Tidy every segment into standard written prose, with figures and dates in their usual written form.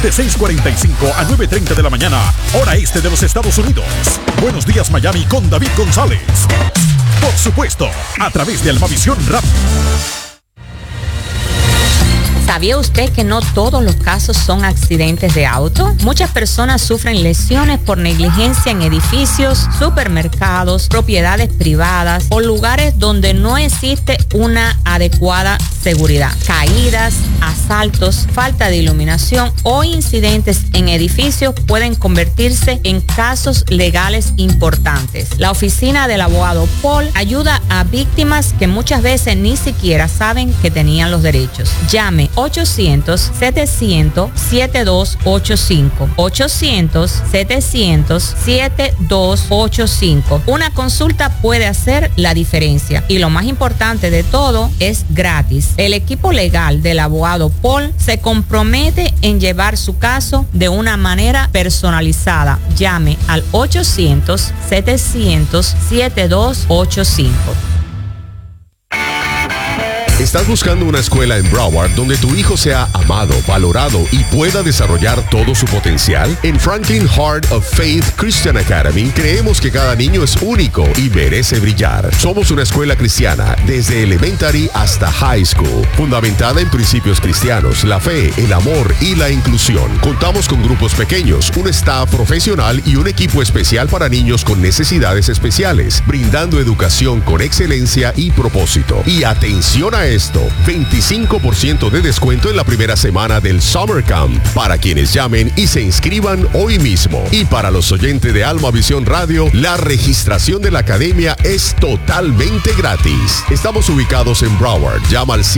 de 6:45 a 9:30 de la mañana, hora este de los Estados Unidos. Buenos días, Miami, con David González. Por supuesto, a través de Almavisión Rap. ¿Sabía usted que no todos los casos son accidentes de auto? Muchas personas sufren lesiones por negligencia en edificios, supermercados, propiedades privadas o lugares donde no existe una adecuada seguridad. Caídas, asaltos, falta de iluminación o incidentes en edificios pueden convertirse en casos legales importantes. La oficina del abogado Paul ayuda a víctimas que muchas veces ni siquiera saben que tenían los derechos. Llame 800-700-7285. 800-700-7285. Una consulta puede hacer la diferencia y lo más importante de todo es gratis. El equipo legal del abogado Paul se compromete en llevar su caso de una manera personalizada. Llame al 800-700-7285. ¿Estás buscando una escuela en Broward donde tu hijo sea amado, valorado y pueda desarrollar todo su potencial? En Franklin Heart of Faith Christian Academy creemos que cada niño es único y merece brillar. Somos una escuela cristiana desde elementary hasta high school, fundamentada en principios cristianos, la fe, el amor y la inclusión. Contamos con grupos pequeños, un staff profesional y un equipo especial para niños con necesidades especiales, brindando educación con excelencia y propósito. Y atención a esto, 25% de descuento en la primera semana del Summer Camp para quienes llamen y se inscriban hoy mismo. Y para los oyentes de Almavisión Radio, la registración de la academia es totalmente gratis. Estamos ubicados en Broward. Llama al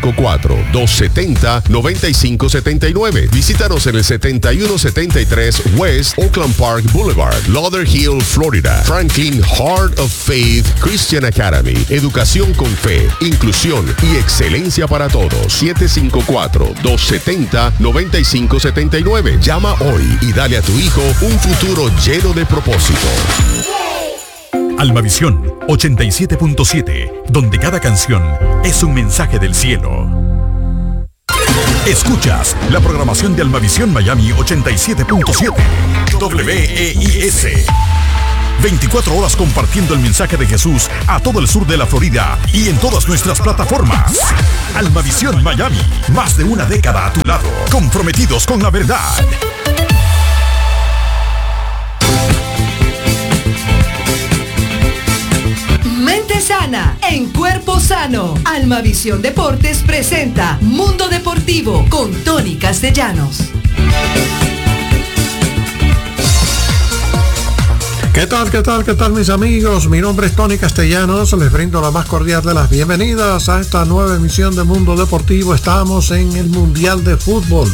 754-270-9579. Visítanos en el 7173 West Oakland Park Boulevard, Lauderhill, Florida. Franklin Heart of Faith Christian Academy. Educación con fe, inclusión y excelencia para todos. 754-270-9579. Llama hoy y dale a tu hijo un futuro lleno de propósito. Almavisión 87.7, donde cada canción es un mensaje del cielo. Escuchas la programación de Almavisión Miami 87.7, WEIS. 24 horas compartiendo el mensaje de Jesús a todo el sur de la Florida y en todas nuestras plataformas. Almavisión Miami, más de una década a tu lado, comprometidos con la verdad. Mente sana, en cuerpo sano. Almavisión Deportes presenta Mundo Deportivo con Tony Castellanos. ¿Qué tal mis amigos? Mi nombre es Tony Castellanos, les brindo la más cordial de las bienvenidas a esta nueva emisión de Mundo Deportivo. Estamos en el Mundial de Fútbol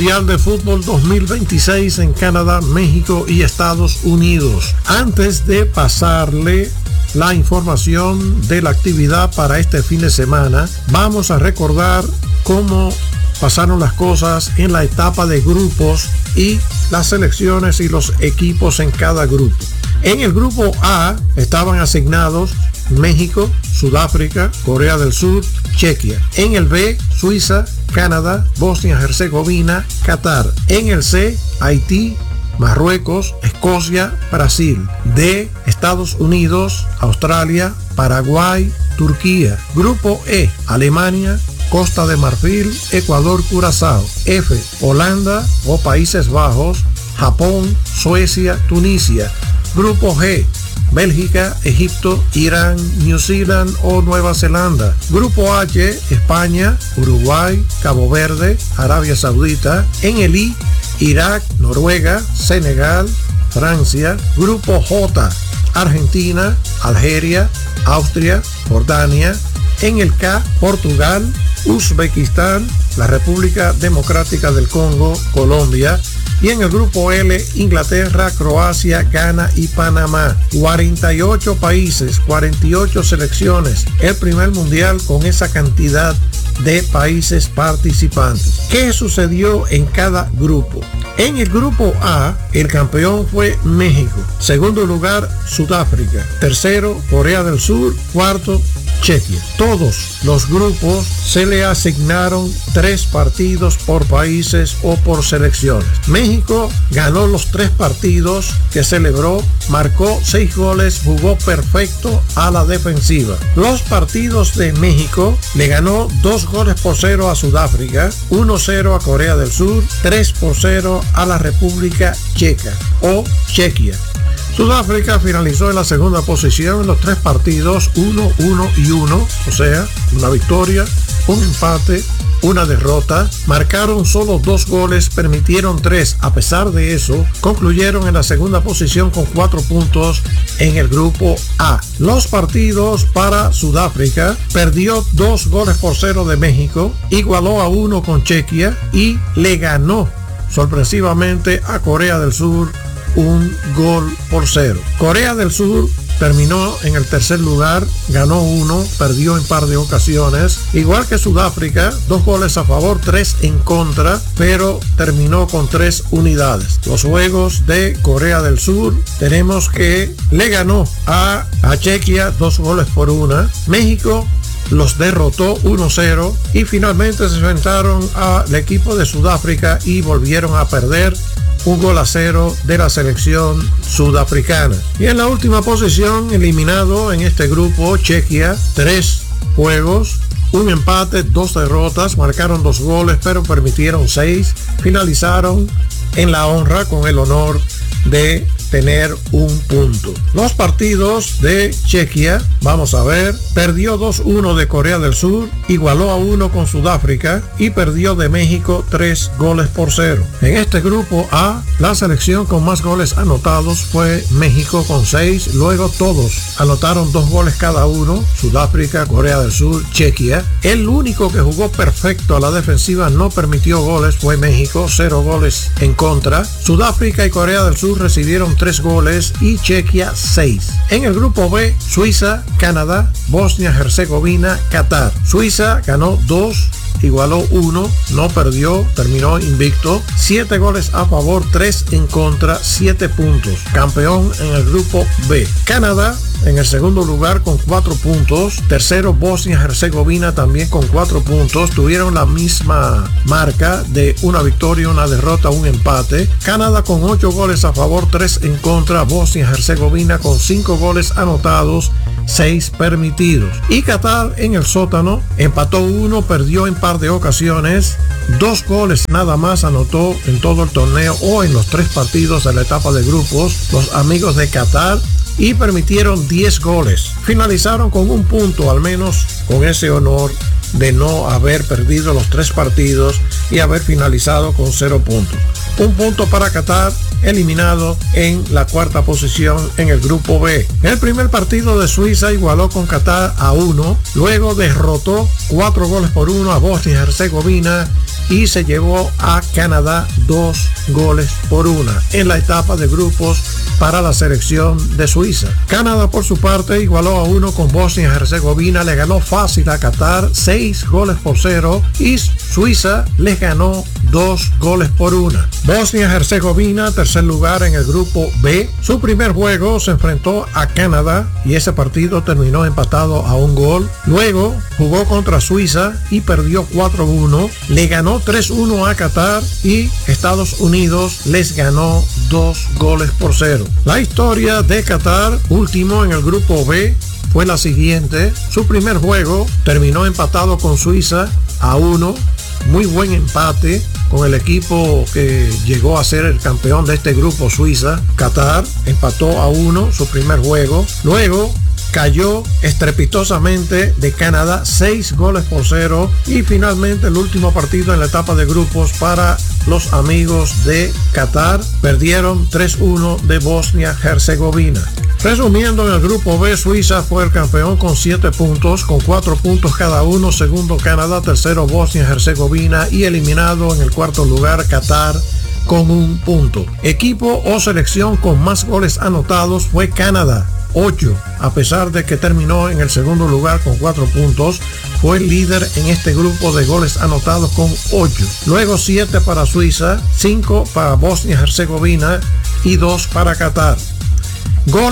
2026 en Canadá, México y Estados Unidos. Antes de pasarle la información de la actividad para este fin de semana, vamos a recordar cómo pasaron las cosas en la etapa de grupos y las selecciones y los equipos en cada grupo. En el grupo A estaban asignados México, Sudáfrica, Corea del Sur, Chequia. En el B, Suiza, Canadá, Bosnia-Herzegovina, Qatar. En el C, Haití, Marruecos, Escocia, Brasil. D, Estados Unidos, Australia, Paraguay, Turquía. Grupo E, Alemania, Costa de Marfil, Ecuador, Curazao. F, Holanda o Países Bajos, Japón, Suecia, Tunisia. Grupo G, Bélgica, Egipto, Irán, New Zealand o Nueva Zelanda. Grupo H, España, Uruguay, Cabo Verde, Arabia Saudita. En el I, Irak, Noruega, Senegal, Francia. Grupo J, Argentina, Algeria, Austria, Jordania. En el K, Portugal, Uzbekistán, la República Democrática del Congo, Colombia. Y en el grupo L, Inglaterra, Croacia, Ghana y Panamá. 48 países, 48 selecciones. El primer mundial con esa cantidad de países participantes. ¿Qué sucedió en cada grupo? En el grupo A, el campeón fue México. Segundo lugar, Sudáfrica. Tercero, Corea del Sur. Cuarto, Chequia. Todos los grupos se le asignaron 3 partidos por países o por selecciones. México ganó los 3 partidos que celebró, marcó 6 goles, jugó perfecto a la defensiva. Los partidos de México le ganó 2-0 a Sudáfrica, 1-0 a Corea del Sur, 3-0 a la República Checa o Chequia. Sudáfrica finalizó en la segunda posición en los 3 partidos, 1-1-1, o sea, una victoria, un empate, una derrota. Marcaron solo 2 goles, permitieron 3. A pesar de eso, concluyeron en la segunda posición con 4 puntos en el grupo A. Los partidos para Sudáfrica: perdió 2-0 de México, igualó a 1 con Chequia y le ganó sorpresivamente a Corea del Sur 1-0. Corea del Sur terminó en el tercer lugar, ganó 1, perdió en par de ocasiones, igual que Sudáfrica, 2 goles a favor, 3 en contra, pero terminó con 3 unidades. Los juegos de Corea del Sur, tenemos que le ganó a Chequia 2-1. México los derrotó 1-0 y finalmente se enfrentaron al equipo de Sudáfrica y volvieron a perder 1-0 de la selección sudafricana. Y en la última posición, eliminado en este grupo, Chequia, 3 juegos, un empate, 2 derrotas, marcaron 2 goles pero permitieron 6, finalizaron en la honra con el honor de tener 1 punto. Los partidos de Chequia, vamos a ver: perdió 2-1 de Corea del Sur, igualó a 1 con Sudáfrica y perdió de México 3-0. En este grupo A, la selección con más goles anotados fue México con 6, luego todos anotaron 2 goles cada uno: Sudáfrica, Corea del Sur, Chequia. El único que jugó perfecto a la defensiva, no permitió goles, fue México, 0 goles en contra. Sudáfrica y Corea del Sur recibieron 3 goles y Chequia 6. En el grupo B, Suiza, Canadá, Bosnia-Herzegovina, Qatar. Suiza ganó 2, igualó 1, no perdió, terminó invicto, 7 goles a favor, 3 en contra, 7 puntos. Campeón en el grupo B. Canadá en el segundo lugar con 4 puntos. Tercero, Bosnia-Herzegovina también con 4 puntos. Tuvieron la misma marca de una victoria, una derrota, un empate. Canadá con 8 goles a favor, 3 en contra. Bosnia-Herzegovina con 5 goles anotados, 6 permitidos. Y Qatar en el sótano empató 1, perdió en par de ocasiones. 2 goles nada más anotó en todo el torneo o en los 3 partidos de la etapa de grupos los amigos de Qatar, y permitieron 10 goles. Finalizaron con 1 punto, al menos con ese honor de no haber perdido los 3 partidos y haber finalizado con 0 puntos. 1 punto para Qatar, eliminado en la 4ª posición en el grupo B. El primer partido de Suiza igualó con Qatar a 1, luego derrotó 4-1 a Bosnia-Herzegovina y se llevó a Canadá 2-1 en la etapa de grupos para la selección de Suiza. Canadá, por su parte, igualó a 1 con Bosnia-Herzegovina, le ganó fácil a Qatar 6-0 y Suiza les ganó 2-1. Bosnia-Herzegovina, tercer lugar en el grupo B. Su primer juego se enfrentó a Canadá y ese partido terminó empatado a 1 gol. Luego jugó contra Suiza y perdió 4-1. Le ganó 3-1 a Qatar y Estados Unidos les ganó 2-0. La historia de Qatar, último en el grupo B, fue la siguiente. Su primer juego terminó empatado con Suiza a 1. Muy buen empate con el equipo que llegó a ser el campeón de este grupo, Suiza. Qatar empató a 1 su primer juego. Luego cayó estrepitosamente de Canadá 6-0 y finalmente el último partido en la etapa de grupos para los amigos de Qatar, perdieron 3-1 de Bosnia-Herzegovina. Resumiendo, en el grupo B, Suiza fue el campeón con 7 puntos, con 4 puntos cada uno. Segundo, Canadá. Tercero, Bosnia-Herzegovina. Y eliminado en el 4º lugar, Qatar, con 1 punto. Equipo o selección con más goles anotados fue Canadá, 8. A pesar de que terminó en el segundo lugar con 4 puntos, fue el líder en este grupo de goles anotados con 8. Luego 7 para Suiza, 5 para Bosnia-Herzegovina y 2 para Qatar. Goles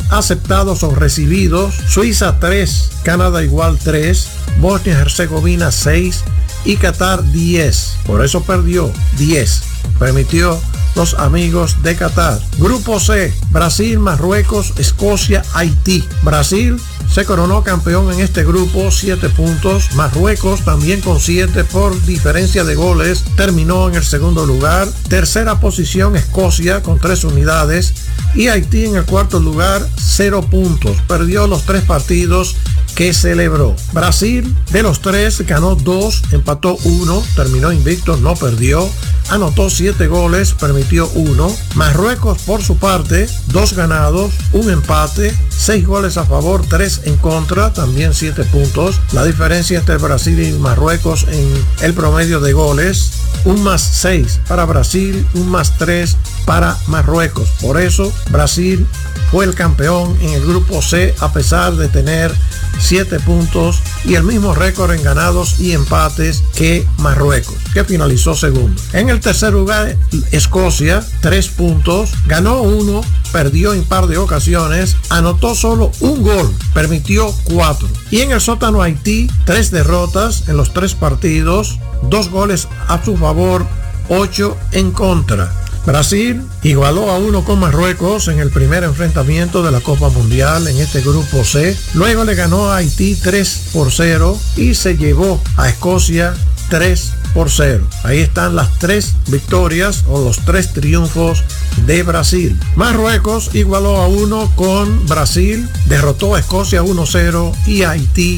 aceptados o recibidos: Suiza 3, Canadá igual 3, Bosnia-Herzegovina 6 y Qatar 10. Por eso perdió 10. Permitió los amigos de Qatar. Grupo C: Brasil, Marruecos, Escocia, Haití. Brasil se coronó campeón en este grupo, 7 puntos. Marruecos también con 7 por diferencia de goles, terminó en el segundo lugar. Tercera posición Escocia con 3 unidades y Haití en el cuarto lugar, 0 puntos. Perdió los 3 partidos que celebró. Brasil, de los 3, ganó 2, empató 1, terminó invicto, no perdió. Anotó 7 goles, permitió 1. Marruecos, por su parte, 2 ganados, 1 empate, 6 goles a favor, 3 en contra, también 7 puntos. La diferencia entre Brasil y Marruecos en el promedio de goles: 1+6 para Brasil, 1+3 para Marruecos. Por eso, Brasil fue el campeón en el grupo C, a pesar de tener 7 puntos y el mismo récord en ganados y empates que Marruecos, que finalizó segundo. En el tercer lugar, Escocia, 3 puntos, ganó 1, perdió en par de ocasiones, anotó solo 1 gol, permitió 4. Y en el sótano Haití, 3 derrotas en los 3 partidos, 2 goles a su favor, 8 en contra. Brasil igualó a 1 con Marruecos en el primer enfrentamiento de la Copa Mundial en este grupo C. Luego le ganó a Haití 3-0 y se llevó a Escocia 3-0. Ahí están las 3 victorias o los 3 triunfos de Brasil. Marruecos igualó a 1 con Brasil, derrotó a Escocia 1-0 y a Haití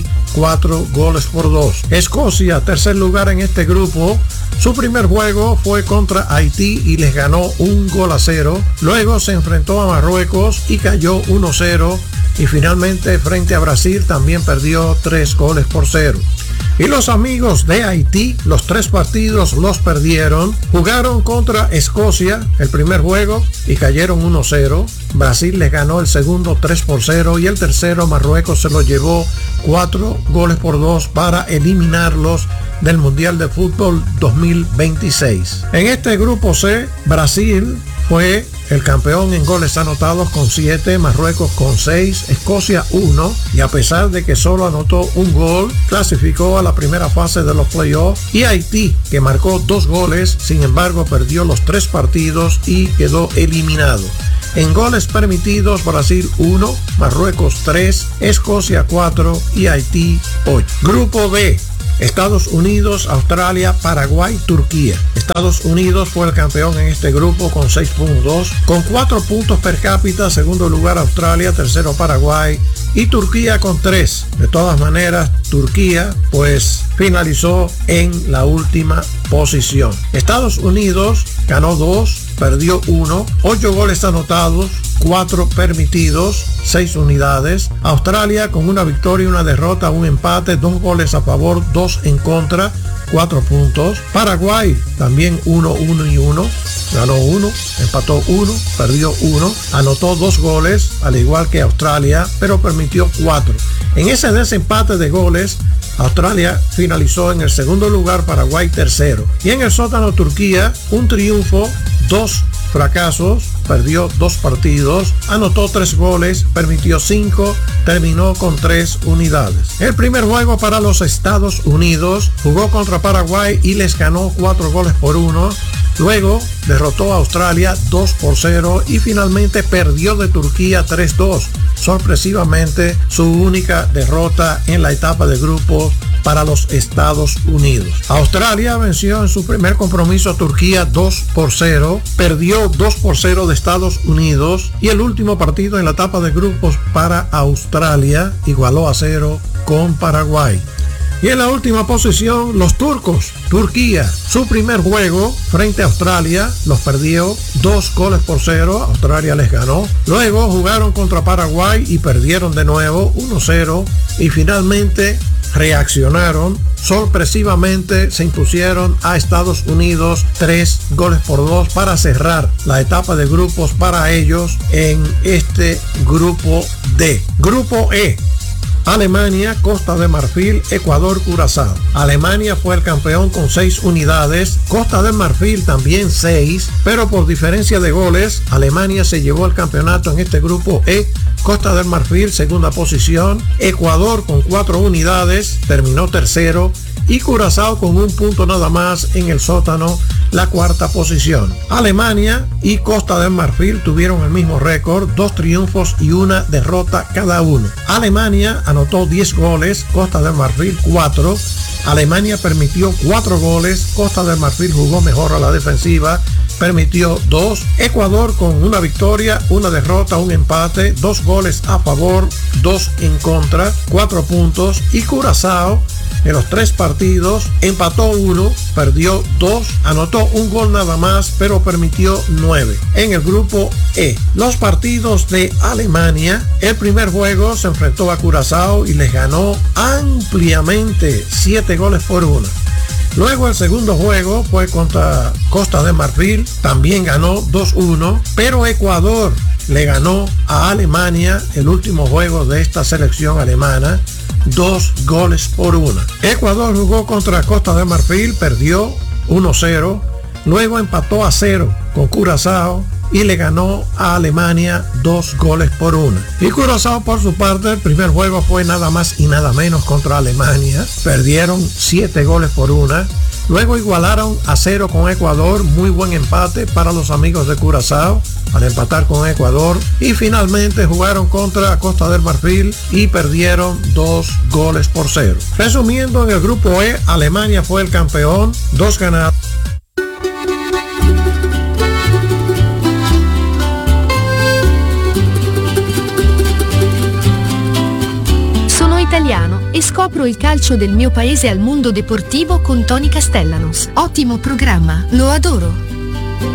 4-2. Escocia, tercer lugar en este grupo. Su primer juego fue contra Haití y les ganó 1-0. Luego se enfrentó a Marruecos y cayó 1-0. Y finalmente frente a Brasil también perdió 3-0. Y los amigos de Haití, los 3 partidos los perdieron. Jugaron contra Escocia el primer juego y cayeron 1-0. Brasil les ganó el segundo 3-0 y el tercero Marruecos se lo llevó 4-2 para eliminarlos del Mundial de Fútbol 2026. En este grupo C, Brasil fue el campeón en goles anotados con 7, Marruecos con 6, Escocia 1, y a pesar de que solo anotó 1 gol, clasificó a la primera fase de los playoffs. Y Haití, que marcó 2 goles, sin embargo perdió los 3 partidos y quedó eliminado. En goles permitidos, Brasil 1, Marruecos 3, Escocia 4 y Haití 8. Grupo B: Estados Unidos, Australia, Paraguay, Turquía. Estados Unidos fue el campeón en este grupo con 6 puntos, con 4 puntos per cápita. Segundo lugar Australia, tercero Paraguay y Turquía con 3. De todas maneras, Turquía pues finalizó en la última posición. Estados Unidos ganó 2, perdió 1, 8 goles anotados, 4 permitidos, 6 unidades. Australia con una victoria, una derrota, un empate, 2 goles a favor, 2 en contra, 4 puntos. Paraguay también 1, 1 y 1. Ganó 1, empató 1, perdió 1, anotó 2 goles, al igual que Australia, pero permitió 4. En ese desempate de goles, Australia finalizó en el segundo lugar, Paraguay tercero. Y en el sótano Turquía, un triunfo, 2 fracasos, perdió 2 partidos, anotó 3 goles, permitió 5, terminó con 3 unidades. El primer juego para los Estados Unidos, jugó contra Paraguay y les ganó 4-1. Luego derrotó a Australia 2-0 y finalmente perdió de Turquía 3-2. Sorpresivamente, su única derrota en la etapa de grupos para los Estados Unidos. Australia venció en su primer compromiso a Turquía 2-0, perdió 2-0 de Estados Unidos y el último partido en la etapa de grupos para Australia igualó a 0 con Paraguay. Y en la última posición, los turcos. Turquía, su primer juego frente a Australia, los perdió 2-0. Australia les ganó. Luego jugaron contra Paraguay y perdieron de nuevo 1-0. Y finalmente reaccionaron. Sorpresivamente se impusieron a Estados Unidos 3-2 para cerrar la etapa de grupos para ellos en este grupo D. Grupo E: Alemania, Costa de Marfil, Ecuador, Curazao. Alemania fue el campeón con 6 unidades, Costa de Marfil también 6, pero por diferencia de goles, Alemania se llevó el campeonato en este grupo E. Costa del Marfil, segunda posición, Ecuador con 4 unidades, terminó tercero, y Curazao con 1 punto nada más en el sótano, la cuarta posición. Alemania y Costa del Marfil tuvieron el mismo récord, 2 triunfos y 1 derrota cada uno. Alemania anotó 10 goles, Costa del Marfil 4. Alemania permitió 4 goles, Costa del Marfil jugó mejor a la defensiva, permitió 2. Ecuador con 1 victoria, 1 derrota, 1 empate, 2 goles a favor, 2 en contra, 4 puntos. Y Curazao en los 3 partidos empató 1, perdió 2, anotó 1 gol nada más, pero permitió 9. En el grupo E, los partidos de Alemania, el primer juego se enfrentó a Curazao y les ganó ampliamente 7-1. Luego el segundo juego fue contra Costa de Marfil, también ganó 2-1, pero Ecuador le ganó a Alemania el último juego de esta selección alemana, 2-1. Ecuador jugó contra Costa de Marfil, perdió 1-0, luego empató a 0 con Curazao y le ganó a Alemania 2-1. Y Curazao por su parte, el primer juego fue nada más y nada menos contra Alemania, perdieron 7-1. Luego igualaron a 0 con Ecuador, muy buen empate para los amigos de Curazao al empatar con Ecuador, y finalmente jugaron contra Costa del Marfil y perdieron 2-0. Resumiendo, en el grupo E, Alemania fue el campeón, 2 ganados. Sono italiano e scopro il calcio del mio paese al Mondo Deportivo con Tony Castellanos. Ottimo programma, lo adoro.